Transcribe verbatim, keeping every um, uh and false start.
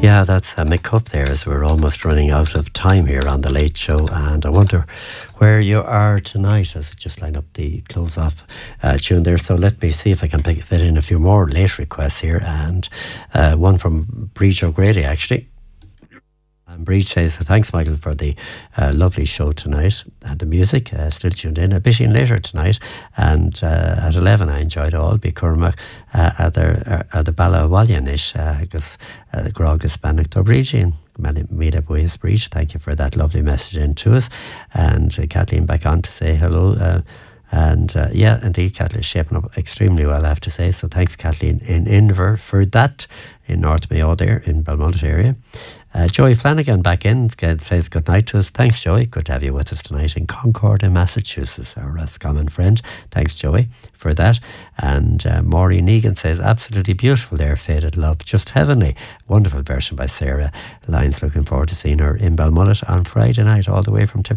Yeah, that's uh, Mick Cuff there, as we're almost running out of time here on The Late Show, and I wonder where you are tonight as I just line up the close off uh, tune there. So let me see if I can pick, fit in a few more late requests here, and uh, one from Breach O'Grady actually. And Breach says, thanks Michael for the uh, lovely show tonight and the music, uh, still tuned in a bit in later tonight, and uh, at eleven I enjoyed all be Cormac uh, at the at the Bala Wallianish agus the Grog Hispanic Dobrigin meet up with Breach. Thank you for that lovely message in to us, and uh, Kathleen back on to say hello. Uh, And uh, yeah, indeed, Kathleen is shaping up extremely well, I have to say. So thanks, Kathleen, in Inver for that, in North Mayo there, in Belmont area. Uh, Joey Flanagan back in, says good night to us. Thanks, Joey. Good to have you with us tonight in Concord in Massachusetts, our Roscommon friend. Thanks, Joey, for that. And uh, Maureen Egan says, absolutely beautiful there, Faded Love. Just heavenly. Wonderful version by Sarah Lyons. Looking forward to seeing her in Belmullet on Friday night, all the way from Tipperary.